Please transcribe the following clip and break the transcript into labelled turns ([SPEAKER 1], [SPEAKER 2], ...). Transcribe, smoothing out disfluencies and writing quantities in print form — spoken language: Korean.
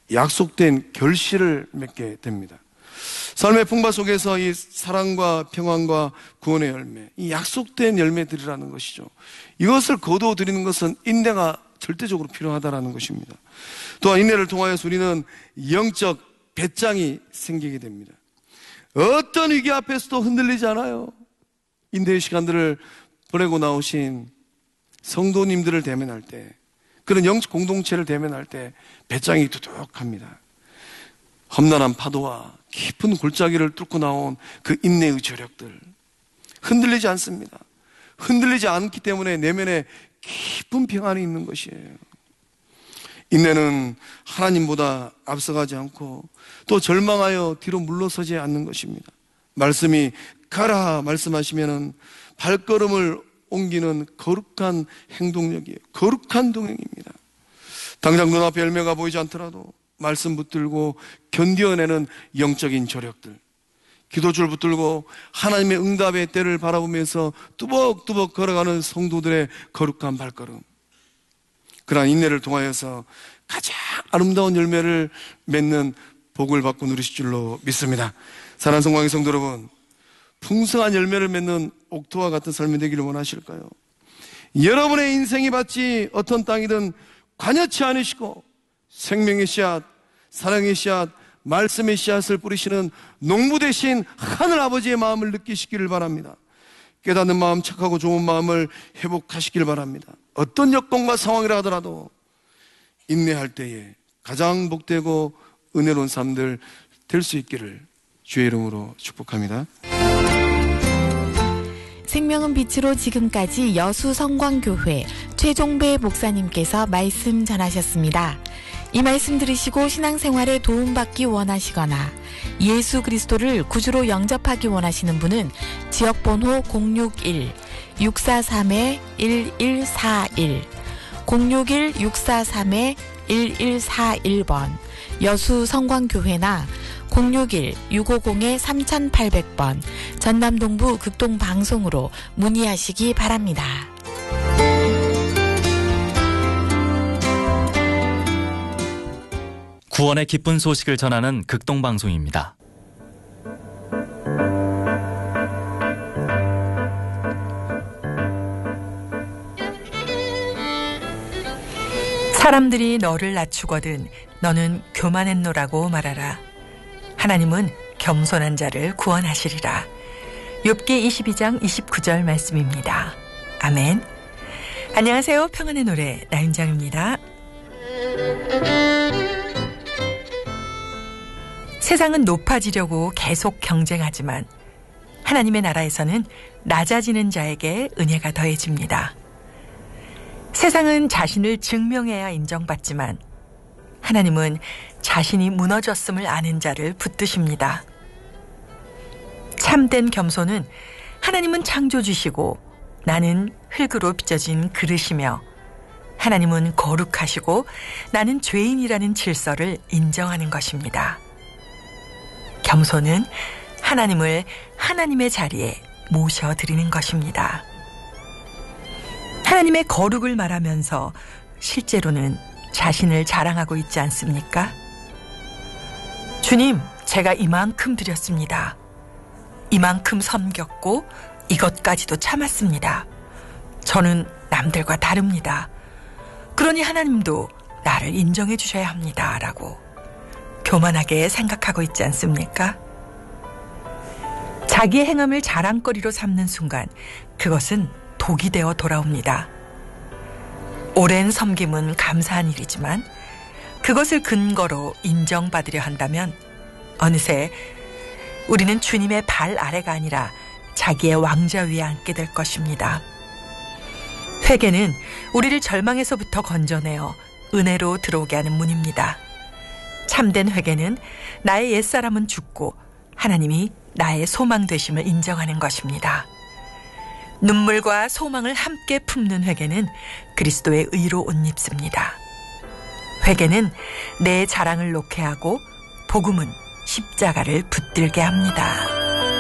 [SPEAKER 1] 약속된 결실을 맺게 됩니다. 삶의 풍파 속에서 이 사랑과 평안과 구원의 열매, 이 약속된 열매들이라는 것이죠. 이것을 거두어드리는 것은 인내가 절대적으로 필요하다는 것입니다. 또한 인내를 통하여서 우리는 영적 배짱이 생기게 됩니다. 어떤 위기 앞에서도 흔들리지 않아요. 인내의 시간들을 보내고 나오신 성도님들을 대면할 때, 그런 영적 공동체를 대면할 때 배짱이 두둑합니다. 험난한 파도와 깊은 골짜기를 뚫고 나온 그 인내의 저력들, 흔들리지 않습니다. 흔들리지 않기 때문에 내면에 깊은 평안이 있는 것이에요. 인내는 하나님보다 앞서가지 않고 또 절망하여 뒤로 물러서지 않는 것입니다. 말씀이 가라 말씀하시면은 발걸음을 옮기는 거룩한 행동력이에요. 거룩한 동행입니다. 당장 눈앞에 열매가 보이지 않더라도 말씀 붙들고 견뎌내는 영적인 저력들, 기도줄 붙들고 하나님의 응답의 때를 바라보면서 뚜벅뚜벅 걸어가는 성도들의 거룩한 발걸음, 그러한 인내를 통하여서 가장 아름다운 열매를 맺는 복을 받고 누리실 줄로 믿습니다. 사랑하는 성광의 성도 여러분, 풍성한 열매를 맺는 옥토와 같은 삶이 되기를 원하실까요? 여러분의 인생이 받지 어떤 땅이든 관여치 않으시고 생명의 씨앗, 사랑의 씨앗, 말씀의 씨앗을 뿌리시는 농부 되신 하늘 아버지의 마음을 느끼시기를 바랍니다. 깨닫는 마음, 착하고 좋은 마음을 회복하시길 바랍니다. 어떤 여건과 상황이라 하더라도 인내할 때에 가장 복되고 은혜로운 삶들 될 수 있기를 주의 이름으로 축복합니다.
[SPEAKER 2] 생명은 빛으로 지금까지 여수성광교회 최종배 목사님께서 말씀 전하셨습니다. 이 말씀 들으시고 신앙생활에 도움받기 원하시거나 예수 그리스도를 구주로 영접하기 원하시는 분은 지역번호 061-643-1141 061-643-1141번 여수성광교회나 061-650-3800번 전남동부 극동방송으로 문의하시기 바랍니다.
[SPEAKER 3] 구원의 기쁜 소식을 전하는 극동방송입니다.
[SPEAKER 4] 사람들이 너를 낮추거든 너는 교만했노라고 말하라. 하나님은 겸손한 자를 구원하시리라. 욥기 22장 29절 말씀입니다. 아멘. 안녕하세요. 평안의 노래 나윤정입니다. 세상은 높아지려고 계속 경쟁하지만 하나님의 나라에서는 낮아지는 자에게 은혜가 더해집니다. 세상은 자신을 증명해야 인정받지만 하나님은 자신이 무너졌음을 아는 자를 붙드십니다. 참된 겸손은 하나님은 창조주시고 나는 흙으로 빚어진 그릇이며 하나님은 거룩하시고 나는 죄인이라는 질서를 인정하는 것입니다. 겸손은 하나님을 하나님의 자리에 모셔드리는 것입니다. 하나님의 거룩을 말하면서 실제로는 자신을 자랑하고 있지 않습니까? 주님, 제가 이만큼 드렸습니다. 이만큼 섬겼고 이것까지도 참았습니다. 저는 남들과 다릅니다. 그러니 하나님도 나를 인정해 주셔야 합니다. 라고 교만하게 생각하고 있지 않습니까? 자기의 행함을 자랑거리로 삼는 순간 그것은 독이 되어 돌아옵니다. 오랜 섬김은 감사한 일이지만 그것을 근거로 인정받으려 한다면 어느새 우리는 주님의 발 아래가 아니라 자기의 왕좌 위에 앉게 될 것입니다. 회개는 우리를 절망에서부터 건져내어 은혜로 들어오게 하는 문입니다. 참된 회개는 나의 옛사람은 죽고 하나님이 나의 소망 되심을 인정하는 것입니다. 눈물과 소망을 함께 품는 회개는 그리스도의 의로 옷 입습니다. 회개는 내 자랑을 놓게 하고 복음은 십자가를 붙들게 합니다.